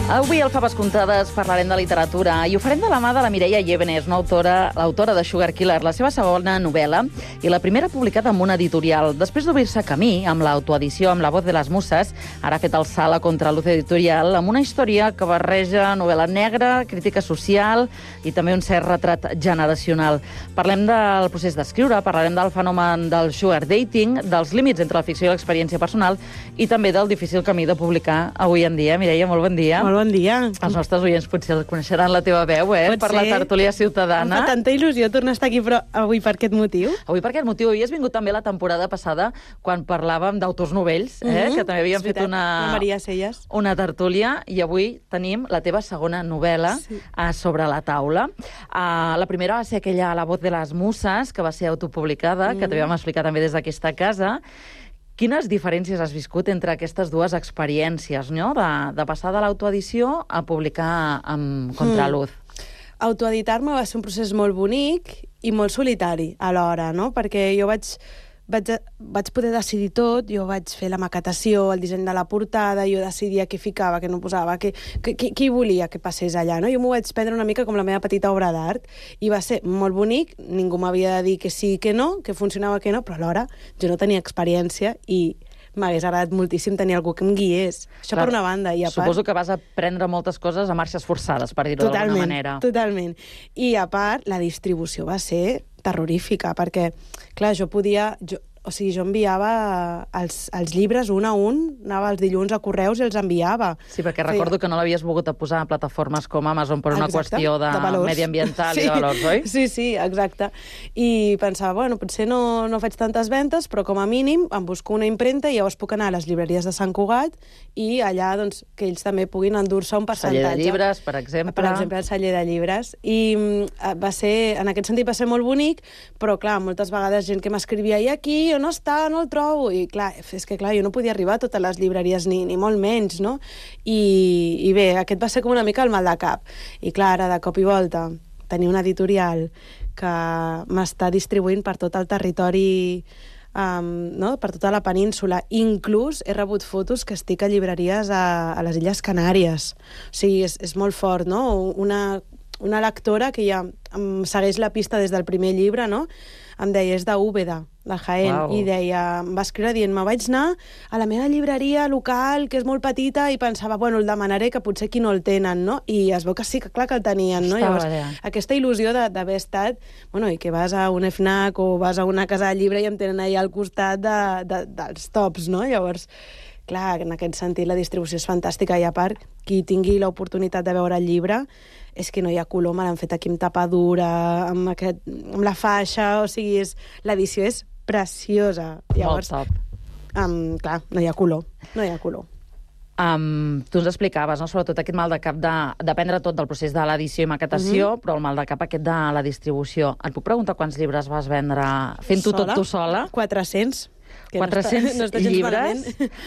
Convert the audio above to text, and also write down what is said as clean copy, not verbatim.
Avui al Faves Comptades parlarem de literatura i ho farem de la mà de la Mireia Llévenes, l'autora de Sugar Killer, la seva segona novel·la i la primera publicada amb una editorial. Després d'obrir-se camí amb l'autoedició amb La voz de las musas, ara ha fet el salt a Contraluz Editorial amb una història que barreja novel·la negra, crítica social i també un cert retrat generacional. Parlem del procés d'escriure, parlarem del fenomen del sugar dating, dels límits entre la ficció i l'experiència personal i també del difícil camí de publicar avui en dia. Mireia, molt bon dia. Molt bon dia. Els nostres oients potser coneixeran la teva veu, per la tertúlia ciutadana. Em fa tanta il·lusió tornar a estar aquí, però avui per aquest motiu. Avui per aquest motiu. Havies vingut també la temporada passada quan parlàvem d'autors novells, que també havíem fet una tertúlia, i avui tenim la teva segona novel·la sobre la taula. La primera va ser aquella La voz de las musas, que va ser autopublicada, que també vam explicar també des d'aquesta casa. Quines diferències has viscut entre aquestes dues experiències, no? De passar de l'autoedició a publicar amb Contraluz? Autoeditar-me va ser un procés molt bonic i molt solitari alhora, no? Perquè jo vaig poder decidir tot, jo vaig fer la maquetació, el disseny de la portada, jo decidia què ficava, què no posava, qui volia que passés allà, no? Jo m'ho vaig prendre una mica com la meva petita obra d'art i va ser molt bonic, ningú m'havia de dir que sí, que no, que funcionava, que no, però alhora jo no tenia experiència i m'hagués agradat moltíssim tenir algú que em guiés. Això per una banda. I a part, suposo que vas aprendre moltes coses a marxes forçades, per dir-ho d'alguna manera. Totalment. I a part, la distribució va ser terrorífica, perquè, clar, jo enviava els llibres un a un, anava els dilluns a correus i els enviava. Sí, perquè recordo que no l'havies volgut posar a plataformes com Amazon per una qüestió de mediambiental i de valors, oi? Sí, exacte. I pensava, bueno, potser no faig tantes ventes, però com a mínim em busco una impremta i llavors puc anar a les llibreries de Sant Cugat i allà, doncs, que ells també puguin endur-se un percentatge. Celler de llibres, per exemple. Per exemple, el celler de llibres. I en aquest sentit va ser molt bonic, però, clar, moltes vegades gent que m'escrivia i aquí, no està, no el trobo, i clar, és que clar, jo no podia arribar a totes les llibreries ni molt menys, no? I bé, aquest va ser com una mica el mal de cap. I clar, ara, de cop i volta, tenir una editorial que m'està distribuint per tot el territori, per tota la península. Inclús he rebut fotos que estic a llibreries a les Illes Canàries. O sigui, és molt fort, no? Una lectora que ja em segueix la pista des del primer llibre, no? Em deia, és d'Úbeda, de Jaén, i deia, em va escriure dient, me vaig anar a la meva llibreria local, que és molt petita, i pensava, bueno, el demanaré, que potser aquí no el tenen, no? I es veu que sí, que clar que el tenien, no? Llavors, aquesta il·lusió d'haver estat, bueno, i que vas a un FNAC o vas a una casa de llibre i em tenen allà al costat dels tops, no? Llavors, clar, en aquest sentit la distribució és fantàstica i a part, qui tingui l'oportunitat de veure el llibre, és que no hi ha color, me l'han fet aquí amb tapadura, amb la faixa, o sigui, l'edició és preciosa. Llavors, molt top. Clar, no hi ha color, no hi ha color. Tu ens explicaves, no? Sobretot aquest mal de cap d'aprendre tot del procés de l'edició i maquetació, però el mal de cap aquest de la distribució. Et puc preguntar quants llibres vas vendre fent-ho tot tu sola? 400. 400 llibres?